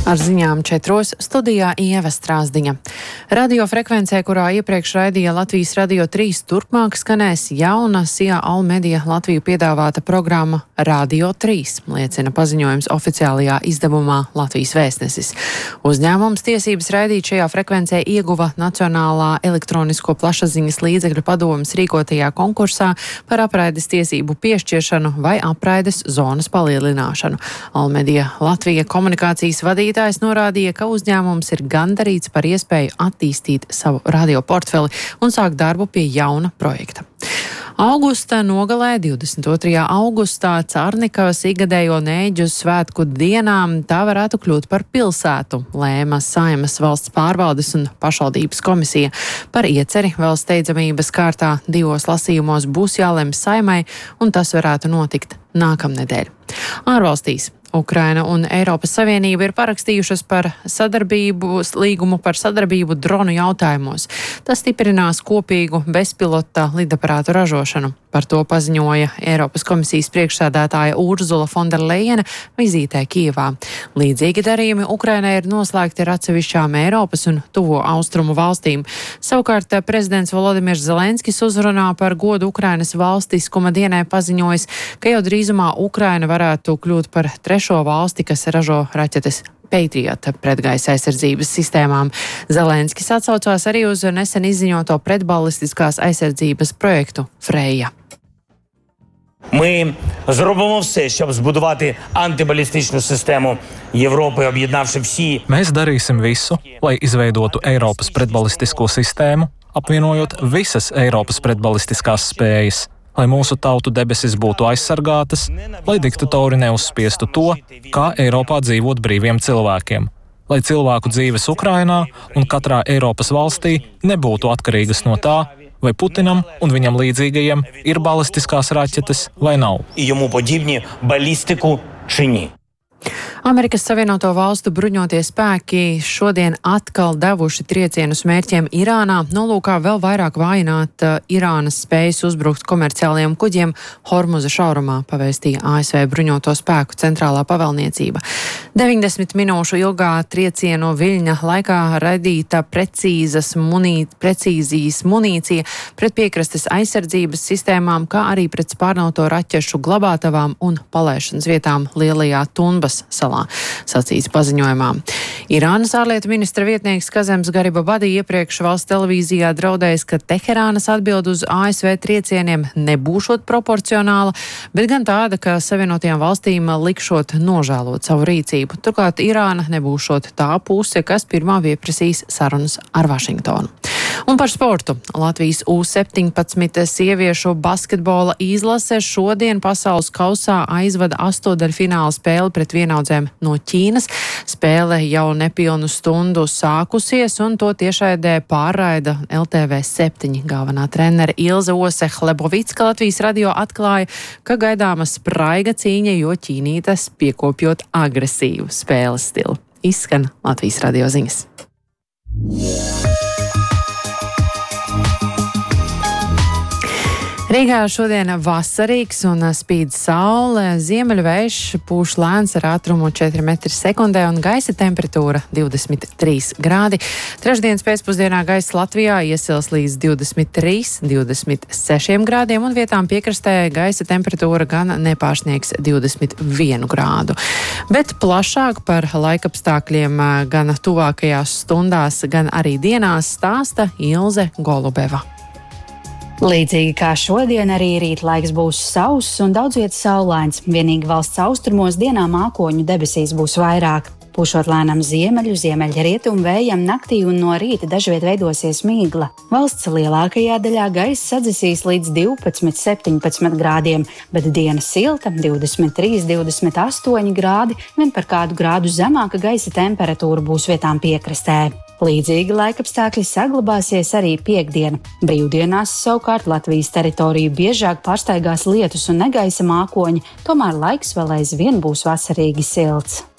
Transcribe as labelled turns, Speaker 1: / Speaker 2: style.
Speaker 1: Ar ziņām 4. studijā Ieva Strāzdiņa. Radiofrekvencē, kurā iepriekš raidīja Latvijas Radio 3, turpmāk skanēs jauna SIA All-Media Latviju piedāvāta programma Radio 3, liecina paziņojums oficiālajā izdevumā Latvijas Vēstnesis. Uzņēmums tiesības raidīt šajā frekvencē ieguva Nacionālā elektronisko plašsaziņas līdzekļu padomes rīkotajā konkursā par apraides tiesību piešķiršanu vai apraides zonas palielināšanu. All-Media Latvija komunikācijas vadītājs norādīja, ka uzņēmums ir gandarīts par iespēju attīstīt savu radioportfeli un sākt darbu pie jauna projekta. Augusta nogalē 22. augustā Cārnikavas ikgadējo Nēģu svētku dienām tā varētu kļūt par pilsētu, lēma Saeimas valsts pārvaldes un pašvaldības komisija. Par ieceri vēl steidzamības kārtā 2 lasījumos būs jālemj Saeimai, un tas varētu notikt nākamnedēļ. Ārvalstīs Ukraina un Eiropas Savienība ir parakstījušas līgumu par sadarbību dronu jautājumos. Tas stiprinās kopīgu bezpilota lidaparātu ražošanu. Par to paziņoja Eiropas komisijas priekšsēdētāja Urzula Fonderlejene vizītē Kijevā. Līdzīgi darījumi Ukrainai ir noslēgti ar atsevišķām Eiropas un tuvo austrumu valstīm. Savukārt prezidents Volodimirs Zelenskis uzrunā par godu Ukrainas valstiskuma dienai paziņojis, ka jau drīzumā Ukraina varētu kļūt par trešo valsti, kas ražo raķetes Patriot pretgaisa aizsardzības sistēmām. Zelenskis atsaucās arī uz nesen izziņoto pretballistiskās aizsardzības projektu Freja.
Speaker 2: Ми зробимо все, щоб збудувати антибалістичну систему Європи, об'єднавши всі.
Speaker 3: Mēs darīsim visu, lai izveidotu Eiropas pretbalistisko sistēmu, apvienojot visas Eiropas pretbalistiskās spējas, lai mūsu tautu debesis būtu aizsargātas, lai diktatori neuzspiestu to, kā Eiropā dzīvot brīviem cilvēkiem, lai cilvēku dzīves Ukrainā un katrā Eiropas valstī nebūtu atkarīgas no tā, vai Putinam un viņam līdzīgajiem ir balistiskās raķetes vai nav.
Speaker 2: І йому подібні балістику чи ні.
Speaker 1: Amerikas Savienoto Valstu bruņotie spēki šodien atkal devuši triecienus mērķiem Irānā, nolūkā vēl vairāk vājināt Irānas spējas uzbrukt komerciālajiem kuģiem Hormuza šaurumā, pavēstīja ASV bruņoto spēku centrālā pavēlniecība. 90 minūšu ilgā triecienu viļņa laikā radīta precīzijas munīcija pret piekrastes aizsardzības sistēmām, kā arī pret spārnoto raķešu glabātavām un palaišanas vietām Lielajā Tunbas salā, sacīts paziņojumā. Irānas ārlietu ministra vietnieks Kazems Garibabadi iepriekš valsts televīzijā draudējis, ka Teherānas atbild uz ASV triecieniem nebūšot proporcionāla, bet gan tāda, ka Savienotajām valstīm likšot nožēlot savu rīcību. Turklāt Irāna nebūšot tā puse, kas pirmā pieprasīs sarunas ar Vašingtonu. Un par sportu. Latvijas U-17 sieviešu basketbola izlase šodien pasaules kausā aizvada 8. spēli pret vienaudzēm no Ķīnas. Spēle jau nepilnu stundu sākusies, un to tiešraidē pārraida LTV 7 galvenā trenere Ilze Ose-Hlebovicka Latvijas radio atklāja, ka gaidāma spraiga cīņa, jo ķīnītes piekopjot agresīvu spēles stilu. Izskan Latvijas radio ziņas. Rīgā šodien vasarīgs un spīd saule, ziemeļvējš pūš lēns ar ātrumu 4 metri sekundē un gaisa temperatūra 23 grādi. Trešdienas pēcpusdienā gaisa Latvijā iesils līdz 23–26 grādiem un vietām piekrastē gaisa temperatūra gan nepārsniegs 21 grādu. Bet plašāk par laikapstākļiem gan tuvākajās stundās, gan arī dienās stāsta Ilze Golubeva.
Speaker 4: Līdzīgi kā šodien, arī rīt laiks būs sauss un daudz vietas saulains. Vienīgi valsts austrumos dienā mākoņu debesīs būs vairāk. Pūšot lēnam ziemeļrietumu vējam naktī un no rīta dažviet veidosies mīgla. Valsts lielākajā daļā gaisa sadzisīs līdz 12–17 grādiem, bet diena silta 23–28 grādi, vien par kādu grādu zemāka gaisa temperatūra būs vietām piekrastē. Līdzīgi laikapstākļi saglabāsies arī piektdien. Brīvdienās savukārt Latvijas teritoriju biežāk pārstaigās lietus un negaisa mākoņi, tomēr laiks vēl aizvien būs vasarīgi silts.